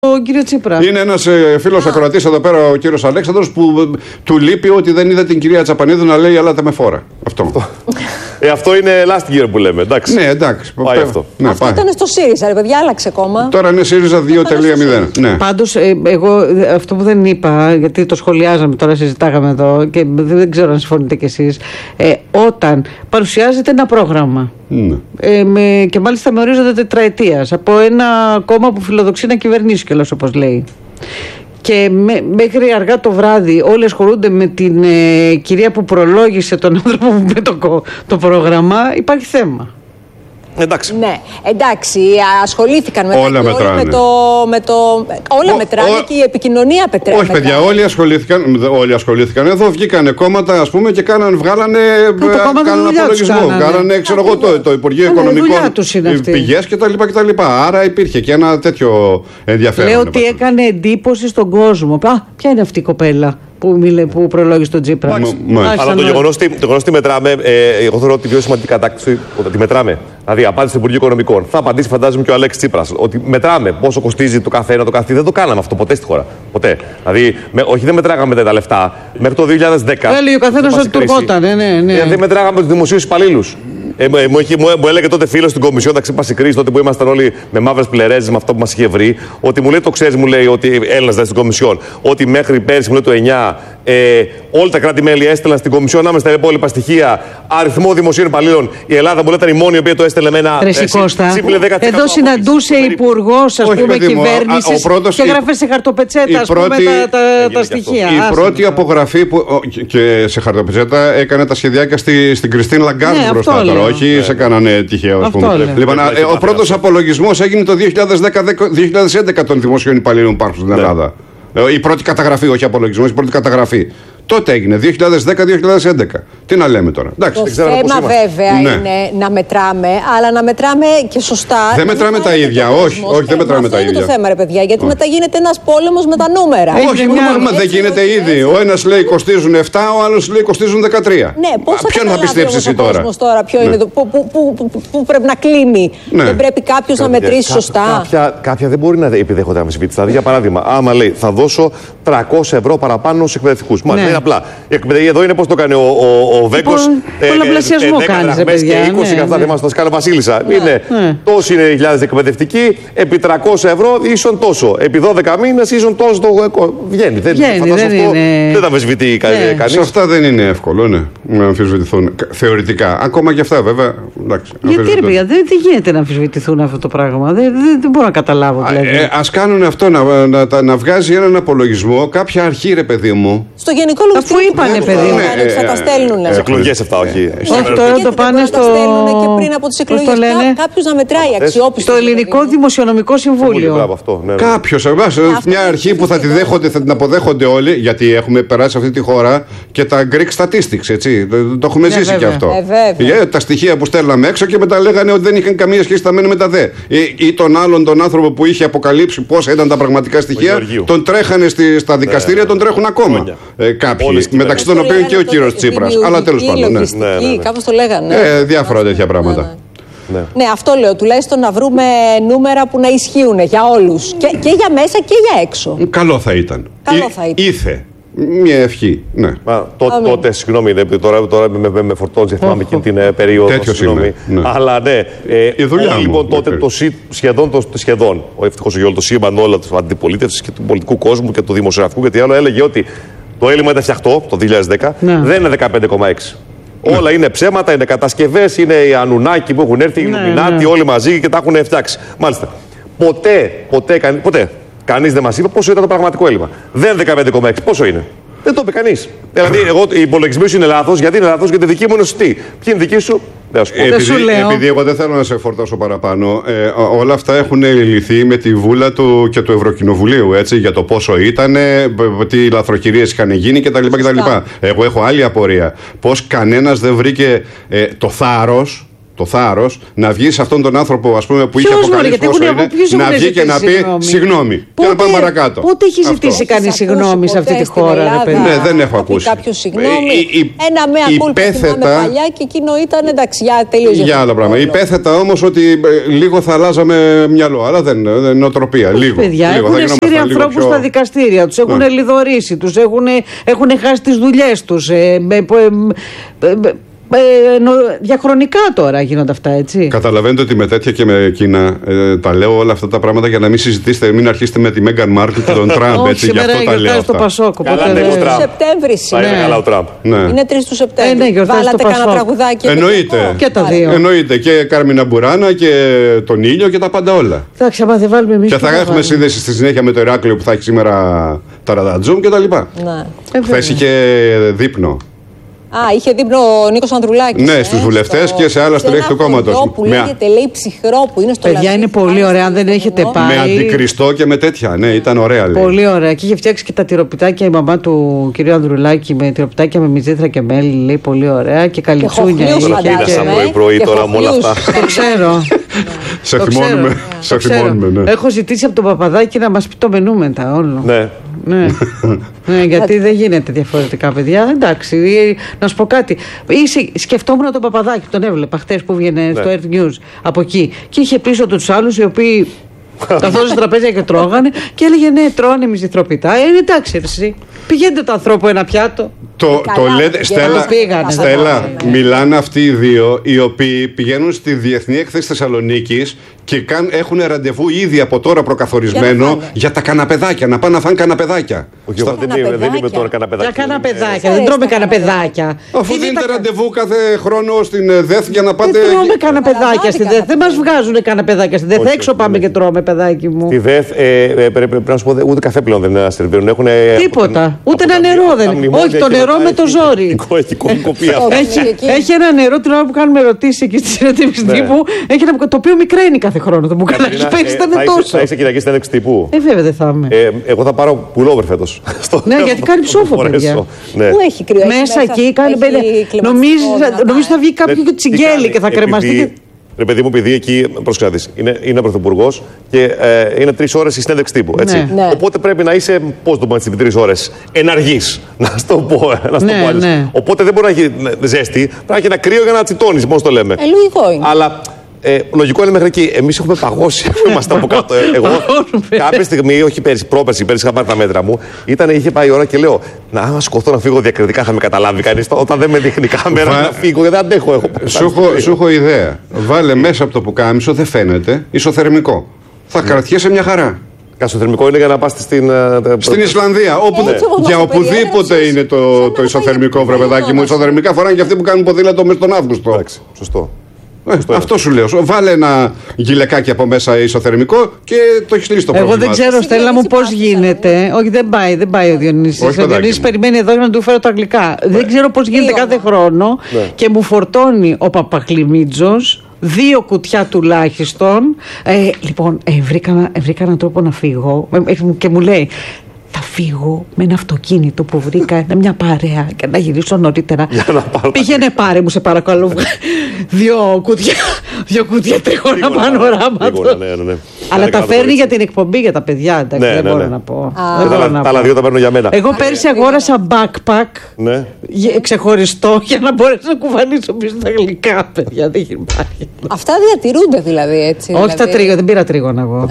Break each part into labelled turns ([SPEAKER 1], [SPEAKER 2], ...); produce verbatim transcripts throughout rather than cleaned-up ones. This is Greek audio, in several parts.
[SPEAKER 1] τον κύριο Τσίπρα.
[SPEAKER 2] Είναι ένας ε, φίλος ακροατής εδώ πέρα, ο κύριος Αλέξανδρος, που του λείπει ότι δεν είδε την κυρία Τσαπανίδου να λέει «Ελάτε με φόρα». Αυτό.
[SPEAKER 3] ε, αυτό είναι last year που λέμε, εντάξει.
[SPEAKER 2] Ναι, εντάξει.
[SPEAKER 3] Πάει
[SPEAKER 2] Πέ...
[SPEAKER 3] αυτό.
[SPEAKER 2] Ναι,
[SPEAKER 4] αυτό
[SPEAKER 2] πάει.
[SPEAKER 4] ήταν στο ΣΥΡΙΖΑ, ρε παιδιά, άλλαξε κόμμα.
[SPEAKER 2] Τώρα είναι ΣΥΡΙΖΑ δύο κόμμα μηδέν. Ναι.
[SPEAKER 1] Πάντως, ε, εγώ αυτό που δεν είπα, γιατί το σχολιάζαμε τώρα, συζητάγαμε εδώ και δεν ξέρω αν συμφωνείτε κι εσείς, ε, όταν παρουσιάζεται ένα πρόγραμμα.
[SPEAKER 2] Ναι.
[SPEAKER 1] Ε, με, και μάλιστα με ορίζοντα τετραετίας από ένα κόμμα που φιλοδοξεί να κυβερνήσει κιόλας, όπως λέει. Και με, μέχρι αργά το βράδυ όλοι ασχολούνται με την ε, κυρία που προλόγησε τον άνθρωπο που με το, το πρόγραμμα, υπάρχει θέμα.
[SPEAKER 3] Εντάξει.
[SPEAKER 4] Ναι, εντάξει, ασχολήθηκαν με,
[SPEAKER 2] όλα
[SPEAKER 4] το,
[SPEAKER 2] μετράνε.
[SPEAKER 4] με το. Με το όλα
[SPEAKER 2] Ο,
[SPEAKER 4] μετράνε
[SPEAKER 2] ο,
[SPEAKER 4] και η επικοινωνία πετράει.
[SPEAKER 2] Όχι, παιδιά, όλοι ασχολήθηκαν, όλοι ασχολήθηκαν. Εδώ βγήκανε κόμματα, ας πούμε, και κάναν, βγάλανε κάναν απολογισμό. Κάνανε, ξέρω εγώ, το, το Υπουργείο Οικονομικών πηγές κτλ. Άρα υπήρχε και ένα τέτοιο ενδιαφέρον.
[SPEAKER 1] Λέω ότι έκανε εντύπωση στον κόσμο. Α, ποια είναι αυτή η κοπέλα που, μιλε, που προλόγησε τον Τσίπρα.
[SPEAKER 3] Αλλά το γεγονός ότι μετράμε, ε, εγώ θεωρώ ότι η πιο σημαντική κατάκτηση ότι μετράμε. Δηλαδή, απάντηση του Υπουργείου Οικονομικών. Θα απαντήσει, φαντάζομαι, και ο Αλέξης Τσίπρας. Ότι μετράμε πόσο κοστίζει το κάθε ένα, το κάθε. Δεν το κάναμε αυτό ποτέ στη χώρα. Ποτέ. Δηλαδή, με, όχι, δεν μετράγαμε τα λεφτά. Μέχρι το δύο χιλιάδες δέκα.
[SPEAKER 1] Έλεγε ο καθένας ότι του ερχόταν. Ναι, ναι.
[SPEAKER 3] Δεν μετράγαμε τους δημοσίους υπαλλήλους. Ε, μου, μου, μου έλεγε τότε φίλο στην Κομισιόν, θα ξύπασε κρίση, τότε που ήμασταν όλοι με μαύρες πλερέζες, με αυτό που μας είχε βρει, ότι μου λέει, το ξέρεις, μου λέει, ότι Έλληνας δεν στην Κομισιόν, ότι μέχρι πέρυσι, μου λέει το εννιά, ε, όλα τα κράτη-μέλη έστελναν στην Κομισιόν άμεσα στα υπόλοιπα στοιχεία αριθμό δημοσίων υπαλλήλων. Η Ελλάδα μου λέει ήταν η μόνη η οποία το έστελνε με ένα.
[SPEAKER 1] Εδώ συναντούσε υπουργό, ας πούμε, κυβέρνηση και έγραφε σε χαρτοπετσέτα, ας πούμε, τα, τα, τα στοιχεία.
[SPEAKER 2] Η πρώτη απογραφή που, και σε χαρτοπετσέτα έκανε τα σχεδιάκια στη, στην Κριστίν Λαγκάρντ μπροστά τώρα. Όχι, ναι, σε κάνανε τυχαίο, ας πούμε. Λοιπόν, ε, ο πρώτος απολογισμός έγινε το δύο χιλιάδες δέκα δύο χιλιάδες έντεκα των δημοσίων υπαλλήλων που υπάρχουν στην Ελλάδα. Η πρώτη καταγραφή, όχι απολογισμός, η πρώτη καταγραφή. Τότε έγινε, δύο χιλιάδες δέκα δύο χιλιάδες έντεκα. Τι να λέμε τώρα. Εντάξει,
[SPEAKER 4] το θέμα βέβαια ναι. είναι να μετράμε, αλλά να μετράμε και σωστά.
[SPEAKER 2] Δεν μετράμε τα ίδια, όχι, όχι, δεν μετράμε τα ίδια.
[SPEAKER 4] Αυτό είναι το θέμα, ρε παιδιά, γιατί μετά γίνεται ένας πόλεμος με τα νούμερα.
[SPEAKER 2] Όχι, μα δεν γίνεται ήδη. Ο ένας λέει κοστίζουν επτά, ο άλλος λέει κοστίζουν δεκατρία.
[SPEAKER 4] Ναι, πώς θα
[SPEAKER 2] ποιον θα πιστέψει εσύ τώρα.
[SPEAKER 4] Πού πρέπει να κλείνει. Δεν πρέπει κάποιος να μετρήσει σωστά.
[SPEAKER 3] Κάποια δεν μπορεί να επιδέχονται αμφισβήτηση. Δηλαδή, για παράδειγμα, άμα λέει θα δώσω τριακόσια ευρώ παραπάνω στους εκπαιδευτικούς. Απλά. Εδώ είναι πώς το κάνει ο, ο, ο Βέγκος.
[SPEAKER 1] Πολλαπλασιασμό κάνει, ρε παιδιά.
[SPEAKER 3] Και είκοσι και αυτά δεν μας το κάνει Βασίλισσα. Είναι τόσοι είναι οι χιλιάδες εκπαιδευτικοί, επί τριακόσια ευρώ ίσον τόσο. Επί δώδεκα μήνες ίσον τόσο. Το... Βγαίνει. Δεν,
[SPEAKER 1] Βγαίνει, δεν, είναι...
[SPEAKER 3] δεν τα αμφισβητεί
[SPEAKER 2] ναι.
[SPEAKER 3] κανείς.
[SPEAKER 2] Σε αυτά δεν είναι εύκολο, ναι, να αμφισβητηθούν. Θεωρητικά. Ακόμα και αυτά βέβαια. Εντάξει,
[SPEAKER 1] γιατί ρε παιδιά, δεν, δεν γίνεται να αμφισβητηθούν αυτό το πράγμα. Δεν, δεν, δεν μπορώ να καταλάβω. Δηλαδή.
[SPEAKER 2] Ε, ας κάνουν αυτό, να, να, να, να βγάζει έναν απολογισμό, κάποια αρχή, ρε παιδί μου.
[SPEAKER 4] Στο γενικό λογιστικό.
[SPEAKER 1] Αφού είπανε, παιδί μου.
[SPEAKER 4] Θα τα στέλνουν.
[SPEAKER 3] Σε εκλογές αυτά, όχι.
[SPEAKER 1] Όχι, τώρα το πάνε στο.
[SPEAKER 4] Θα τα στέλνουν και πριν από τις εκλογές. Κάποιος να μετράει αξιόπιστο.
[SPEAKER 1] Το Ελληνικό Δημοσιονομικό Συμβούλιο.
[SPEAKER 2] Κάποιος, μια αρχή που θα τη δέχονται, θα την αποδέχονται όλοι, γιατί έχουμε περάσει αυτή τη χώρα και τα Greek statistics, έτσι. Το έχουμε ζήσει και αυτό. Τα στοιχεία που στέλναμε έξω και μετά λέγανε ότι δεν είχαν καμία σχέση τα μένα με τα δε. Ή τον άλλον τον άνθρωπο που είχε αποκαλύψει πόσα ήταν τα πραγματικά στοιχεία, τον τρέχανε στα δικαστήρια, τον τρέχουν ακόμα. Ε, κάποιοι, μεταξύ των οποίων και ο κύριος Τσίπρας. Αλλά τέλος πάντων. Ναι.
[SPEAKER 4] Κάπως το λέγανε.
[SPEAKER 2] Ε, διάφορα τέτοια πράγματα.
[SPEAKER 4] Ναι. ναι, αυτό λέω. Τουλάχιστον να βρούμε νούμερα που να ισχύουν για όλους. Και, και για μέσα και για έξω.
[SPEAKER 2] Καλό θα ήταν.
[SPEAKER 4] Καλό θα ήταν.
[SPEAKER 2] Ήθε. Μια ευχή. Ναι.
[SPEAKER 3] Μα, τότε, τότε, συγγνώμη, τώρα, τώρα με, με, με φορτώνει, θυμάμαι εκείνη την ε, περίοδο.
[SPEAKER 2] Τέτοιο
[SPEAKER 3] συγγνώμη. Ναι. Αλλά ναι. Ε,
[SPEAKER 2] η δουλειά
[SPEAKER 3] όλοι,
[SPEAKER 2] μου.
[SPEAKER 3] Λοιπόν, τότε το, σχεδόν, το, σχεδόν, ο ευτυχώς για όλο το σύμπαν, όλα τη αντιπολίτευση και του πολιτικού κόσμου και του δημοσιογραφικού και τι άλλο, έλεγε ότι το έλλειμμα ήταν φτιαχτό το δύο χιλιάδες δέκα, ναι. δεν είναι δεκαπέντε κόμμα έξι. Ναι. Όλα είναι ψέματα, είναι κατασκευές, είναι οι Ανουνάκοι που έχουν έρθει, οι Ιλουμινάτοι, ναι, ναι. όλοι μαζί και τα έχουν φτιάξει. Μάλιστα. Ποτέ, ποτέ, κανεί, ποτέ κανείς δεν μας είπε πόσο ήταν το πραγματικό έλλειμμα. Δεν είναι δεκαπέντε κόμμα έξι. Πόσο είναι? Δεν το είπε κανείς. Δηλαδή, εγώ, οι υπολογισμοί σου είναι λάθος. Γιατί είναι λάθος? Γιατί δική μου είναι σωστή. Ποιοι είναι δική σου? Δεν σου πω.
[SPEAKER 2] Επειδή, επειδή εγώ δεν θέλω να σε φορτώσω παραπάνω, ε, όλα αυτά έχουν λυθεί με τη βούλα του και του Ευρωκοινοβουλίου, έτσι, για το πόσο ήταν, τι λαθροκυρίες είχαν γίνει κτλ. κτλ. Εγώ έχω άλλη απορία. Πώς κανένας δεν βρήκε ε, το θάρρος. το θάρρος να βγει σε αυτόν τον άνθρωπο, ας πούμε, που ποιος είχε αποκαλύψει πόσο είναι, να βγει και να πει συγγνώμη. Και να πάμε παρακάτω.
[SPEAKER 1] Πότε έχει ζητήσει κανείς συγγνώμη σε αυτή τη χώρα, ρε παιδί?
[SPEAKER 2] Ναι, δεν έχω ακούσει.
[SPEAKER 4] Κάποιο συγγνώμη. Ένα μέα κούλπα θυμάμαι παλιά και εκείνο ήταν εντάξει, για τελείως.
[SPEAKER 2] Για άλλο πράγμα. Υπέθετα όμως ότι λίγο θα αλλάζαμε μυαλό, αλλά δεν είναι νοοτροπία. Λίγο.
[SPEAKER 1] Παιδιά, έχουν σύρει ανθρώπους στα δικαστήρια, τους έχουν λιδωρήσει, τους έχουν χάσει τις δουλειές τους. Ε, νο, διαχρονικά τώρα γίνονται αυτά, έτσι.
[SPEAKER 2] Καταλαβαίνετε ότι με τέτοια και με Κίνα ε, τα λέω όλα αυτά τα πράγματα για να μην συζητήσετε, μην αρχίσετε με τη Μέγκαν Μάρκλ και τον Τραμπ. Έτσι, γι' αυτό τα λέω.
[SPEAKER 1] Στο Πασόκο.
[SPEAKER 3] Καλά, ναι,
[SPEAKER 4] τρεις του Σεπτέμβρη σήμερα.
[SPEAKER 3] Είναι καλά ο Τραμπ.
[SPEAKER 2] Ναι.
[SPEAKER 4] Είναι τρεις του Σεπτέμβρη.
[SPEAKER 1] Ε, ναι,
[SPEAKER 4] βάλατε κανένα τραγουδάκι.
[SPEAKER 2] Εννοείται.
[SPEAKER 1] Και τα δύο.
[SPEAKER 2] Εννοείται. Και Κάρμινα Μπουράνα και τον ήλιο και τα πάντα όλα.
[SPEAKER 1] Εντάξει, άμα δεν βάλουμε εμείς.
[SPEAKER 2] Και θα έχουμε σύνδεση στη συνέχεια με το Ηράκλειο που θα έχει σήμερα τα ραντατζούμ και τα λοιπά. Χθες είχε δείπνο.
[SPEAKER 4] Α, είχε δείπνο ο Νίκος Ανδρουλάκης.
[SPEAKER 2] Ναι, στους βουλευτές στο... και σε άλλα στελέχη του κόμματος.
[SPEAKER 4] Που λέγεται, λέει, ψυχρό που είναι στο
[SPEAKER 1] Παιδιά,
[SPEAKER 4] λαβή,
[SPEAKER 1] είναι πολύ ωραία. Αν δεν έχετε πάει.
[SPEAKER 2] Με αντικριστό και με τέτοια. Ναι, ήταν ωραία. Λέει.
[SPEAKER 1] Πολύ ωραία. Και είχε φτιάξει και τα τυροπιτάκια η μαμά του κυρίου Ανδρουλάκη με τυροπιτάκια με μυζήθρα και μέλι. Λέει πολύ ωραία. Και καλυψούνια.
[SPEAKER 3] Είδα πρωί-πρωί τώρα με όλα αυτά.
[SPEAKER 1] Το ξέρω.
[SPEAKER 2] Σε θυμώνουμε. Σε θυμώνουμε.
[SPEAKER 1] Έχω ζητήσει από τον Παπαδάκη να μας πει το μενού μετά όλο.
[SPEAKER 3] Ναι.
[SPEAKER 1] Ναι. Ναι, γιατί δεν γίνεται διαφορετικά, παιδιά. Εντάξει, να σου πω κάτι. Σκεφτόμουν τον Παπαδάκη, τον έβλεπα χτες που βγαίνει ναι. στο Earth News από εκεί. Και είχε πίσω τους άλλους οι οποίοι καθόντουσαν τραπέζια και τρώγανε και έλεγε ναι, τρώνε μυζηθροπιτά. Ε, εντάξει, εσύ. Πηγαίνετε το ανθρώπου ένα πιάτο.
[SPEAKER 2] Το, το λέτε, Στέλλα, πήγανε, Στέλλα μιλάνε αυτοί οι δύο οι οποίοι πηγαίνουν στη Διεθνή Έκθεση Θεσσαλονίκης και καν, έχουν ραντεβού ήδη από τώρα προκαθορισμένο για, για τα καναπεδάκια, να πάνε να φάνε καναπεδάκια.
[SPEAKER 3] Όχι, Στα... δεν, είναι, δεν είμαι τώρα καναπεδάκια.
[SPEAKER 1] Για καναπεδάκια, δεν τρώμε καναπεδάκια.
[SPEAKER 2] Αφού δίνετε ραντεβού κάθε χρόνο στην ΔΕΘ για να πάτε.
[SPEAKER 1] Δεν τρώμε καναπεδάκια στη ΔΕΘ. Δεν μας βγάζουν καναπεδάκια στη ΔΕΘ. Έξω πάμε και τρώμε, παιδάκι μου.
[SPEAKER 3] Στη ΔΕΘ πρέπει να σου πω ούτε καφέ πλέον δεν σερβίρουν.
[SPEAKER 1] Τίποτα. Ούτε ένα νερό δεν είναι. Όχι, το νερό με το ζόρι. Έχει ένα νερό την ώρα που κάνουμε ερωτήσεις εκεί στη συνέντευξη τύπου. Έχει ένα το οποίο μικραίνει κάθε χρόνο το μπουκαλάκι. Πέρυσι ήταν τόσο.
[SPEAKER 3] Θα είσαι Κυριακή συνέντευξη τύπου?
[SPEAKER 1] Ε, βέβαια δεν θα είμαι.
[SPEAKER 3] Εγώ θα πάρω πουλόβερ φέτος.
[SPEAKER 1] Ναι, γιατί κάνει ψόφο, παιδιά.
[SPEAKER 4] Πού έχει κρυό?
[SPEAKER 1] Μέσα εκεί κάνει. Νομίζω θα βγει κάποιο τσιγκέλι και θα κρεμαστεί.
[SPEAKER 3] Ρε παιδί μου, επειδή εκεί, πρόσεχε, είναι, είναι πρωθυπουργός και ε, είναι τρεις ώρες η συνέντευξη τύπου. Έτσι. Ναι. Ναι. Οπότε πρέπει να είσαι, πώς το πούμε, τρεις ώρες εναργής. Να στο πω, να στο
[SPEAKER 1] ναι,
[SPEAKER 3] πω ναι. Οπότε δεν μπορεί να έχει ζέστη, πρέπει να έχει ένα κρύο για να τσιτώνεις, πώς το λέμε.
[SPEAKER 4] Ε, λογικό είναι.
[SPEAKER 3] Αλλά ε, λογικό είναι μέχρι εκεί. Εμείς έχουμε παγώσει. Είμαστε από κάτω. Εγώ κάποια στιγμή, όχι πέρυσι, πρόπερσι, πέρυσι είχα πάρει τα μέτρα μου, ήταν, είχε πάει η ώρα και λέω να σκοθώ να φύγω διακριτικά, θα με καταλάβει κανείς. Όταν δεν με δείχνει κάμερα Βα... να φύγω, γιατί δεν αντέχω. Έχω,
[SPEAKER 2] σου, έχω, σου έχω ιδέα. Βάλε μέσα από το πουκάμισο, δεν φαίνεται, ισοθερμικό. Θα κρατιέσαι μια χαρά.
[SPEAKER 3] Ισοθερμικό είναι για να πας στην.
[SPEAKER 2] Στην Ισλανδία. Όπου, ναι. Για οπουδήποτε είναι το, το ισοθερμικό, βρε παιδάκι μου. Ισοθερμικά φοράνε και αυτοί που κάνουν ποδήλατο μέσα τον Αύγουστο.
[SPEAKER 3] Εντάξει, σωστό.
[SPEAKER 2] Ε, αυτό σου λέω. Βάλε ένα γυλαικάκι από μέσα ισοθερμικό και το έχει λύσει το πρόβλημα.
[SPEAKER 1] Εγώ δεν ξέρω, Στέλλα μου, πώς γίνεται. Όχι, δεν πάει, δεν πάει ο Διονύσης. Ο Διονύσης περιμένει εδώ για να του φέρω τα γλυκά. Δεν ξέρω πώς γίνεται κάθε χρόνο και μου φορτώνει ο Παπαχλημίτζος δύο κουτιά τουλάχιστον. Ε, λοιπόν, ε, βρήκα, ε, βρήκα έναν τρόπο να φύγω ε, και μου λέει θα φύγω με ένα αυτοκίνητο που βρήκα, μια παρέα και να γυρίσω νωρίτερα. Πήγαινε πάρε μου σε παρακαλώ δύο κουτιά, δύο κουτιά τρίγωνα πανοράματος.
[SPEAKER 3] Ναι, ναι, ναι.
[SPEAKER 1] Αλλά τα φέρνει για την εκπομπή για τα παιδιά, εντάξει, ναι, δεν ναι, μπορώ ναι. να πω.
[SPEAKER 3] Τα άλλα δύο τα παίρνω για μένα.
[SPEAKER 1] Εγώ πέρυσι αγόρασα backpack ναι. ξεχωριστό για να μπορέσω να κουβαλήσω πίσω τα γλυκά, παιδιά. Δεν υπάρχει.
[SPEAKER 4] Αυτά διατηρούνται δηλαδή έτσι.
[SPEAKER 1] Όχι τα τρίγωνα, δεν πήρα τρίγωνα εγώ.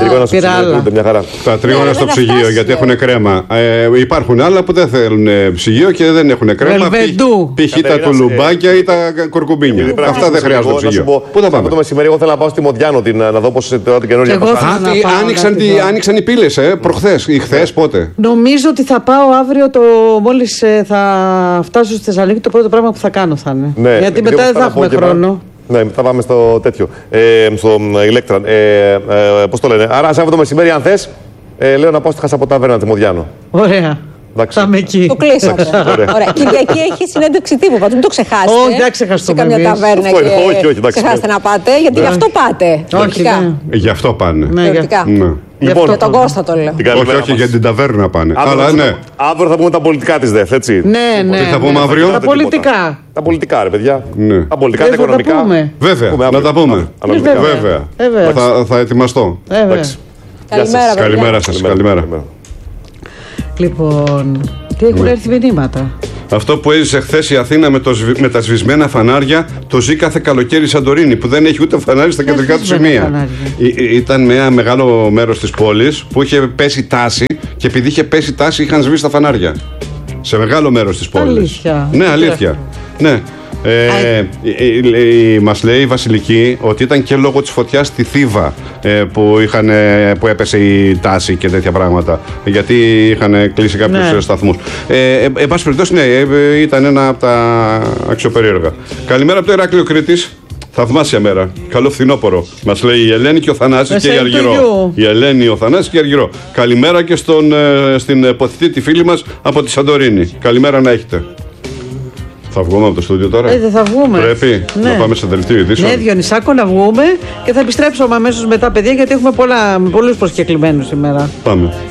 [SPEAKER 2] Τα τρίγωνα στο ψυγείο γιατί έχουν κρέμα. Ε, υπάρχουν άλλα που δεν θέλουν ψυγείο και δεν έχουν κρέμα. Π.χ. τα τουλουμπάκια ή τα κορκουμπίνια. Αυτά δεν χρειάζονται ψυγείο.
[SPEAKER 3] Πού θα πάμε? Το μεσημέρι εγώ θέλω να πάω στη Μοντιάνο να δω πώς τώρα την καινούργια
[SPEAKER 2] παπά. Άνοιξαν οι πύλες προχθές ή χθες, πότε?
[SPEAKER 1] Νομίζω ότι θα πάω αύριο μόλις θα φτάσω στη Θεσσαλονίκη. Το πρώτο πράγμα που θα κάνω θα είναι. Γιατί μετά δεν θα έχουμε χρόνο.
[SPEAKER 3] Ναι, θα πάμε στο τέτοιο. Στο Ηλέκτραν. Πώς το λένε? Άρα, Σάββατο μεσημέρι, αν θες. Ε, λέω να πάω στη Χασαποταβέρνα τη Μοδιάνο.
[SPEAKER 1] Ωραία. Θα είμαι εκεί.
[SPEAKER 4] Το κλείσαμε. Ωραία. Κυριακή έχει συνέντευξη τύπου. Πάντως μην το ξεχάσετε.
[SPEAKER 1] Όχι, δεν ξεχάσουμε.
[SPEAKER 4] Σε καμιά ταβέρνα.
[SPEAKER 3] Όχι, όχι,
[SPEAKER 4] ξεχάσετε να πάτε, γιατί γι' αυτό πάτε.
[SPEAKER 1] Όχι.
[SPEAKER 2] Γι' αυτό πάνε.
[SPEAKER 1] Ναι,
[SPEAKER 3] Λοιπόν,
[SPEAKER 4] για τον Κώστα το λέω.
[SPEAKER 2] Όχι, όχι, για την ταβέρνα πάνε.
[SPEAKER 3] Αύριο,
[SPEAKER 2] Αλλά ναι.
[SPEAKER 3] Αύριο θα πούμε τα πολιτικά της ΔΕΘ, έτσι.
[SPEAKER 1] Ναι, ναι.
[SPEAKER 2] Τι θα πούμε
[SPEAKER 1] ναι.
[SPEAKER 2] αύριο?
[SPEAKER 1] Τα πολιτικά.
[SPEAKER 3] Τα πολιτικά, ρε παιδιά.
[SPEAKER 2] Ναι.
[SPEAKER 3] Τα πολιτικά,
[SPEAKER 1] Δεν
[SPEAKER 3] τα
[SPEAKER 1] θα τα
[SPEAKER 3] οικονομικά.
[SPEAKER 1] πούμε.
[SPEAKER 2] Βέβαια,
[SPEAKER 3] Πούμε
[SPEAKER 2] να τα πούμε.
[SPEAKER 3] αύριο.
[SPEAKER 1] Βέβαια.
[SPEAKER 2] Βέβαια.
[SPEAKER 1] Βέβαια.
[SPEAKER 2] Θα, θα ετοιμαστώ.
[SPEAKER 1] Βέβαια.
[SPEAKER 3] Εντάξει.
[SPEAKER 4] Καλημέρα, παιδιά.
[SPEAKER 2] Καλημέρα σας. Καλημέρα.
[SPEAKER 1] Λοιπόν, τι έχουν έρθει μηνύματα.
[SPEAKER 2] Αυτό που έζησε χθε η Αθήνα με, το, σβη- με τα σβησμένα φανάρια, το ζει κάθε καλοκαίρι η Σαντορίνη, που δεν έχει ούτε φανάρι στα κεντρικά του
[SPEAKER 1] σβησμένα
[SPEAKER 2] σημεία.
[SPEAKER 1] φανάρια?
[SPEAKER 2] Ή- ή- Ήταν με ένα μεγάλο μέρος της πόλης που είχε πέσει τάση και επειδή είχε πέσει τάση είχαν σβήσει τα φανάρια. Σε μεγάλο μέρος της πόλης.
[SPEAKER 1] Αλήθεια.
[SPEAKER 2] Ναι, αλήθεια. Ναι. Ε, μας λέει η Βασιλική ότι ήταν και λόγω της φωτιάς στη Θήβα ε, που, είχαν, ε, που έπεσε η τάση και τέτοια πράγματα, γιατί είχαν κλείσει κάποιους
[SPEAKER 1] Ναι.
[SPEAKER 2] σταθμούς. Ε, ε, εν πάση περιπτώσει, ναι, ε, ήταν ένα από τα αξιοπερίεργα. Καλημέρα από το Ηράκλειο Κρήτης. Θαυμάσια μέρα. Καλό φθινόπωρο. Μας λέει η Ελένη και ο Θανάσης και η Αργυρό. Η Ελένη, ο Θανάσης και η Αργυρό. Καλημέρα και στον, ε, στην ποθητή τη φίλη μας από τη Σαντορίνη. Καλημέρα να έχετε. Θα βγούμε από το στούντιο τώρα.
[SPEAKER 1] Ε, δεν θα βγούμε.
[SPEAKER 2] Πρέπει
[SPEAKER 1] Ναι.
[SPEAKER 2] να πάμε σε δελτίο ειδήσεων.
[SPEAKER 1] Ναι, Διονυσάκο, να βγούμε και θα επιστρέψουμε αμέσως μετά, παιδιά, γιατί έχουμε πολλά, πολλούς προσκεκλημένους σήμερα.
[SPEAKER 2] Πάμε.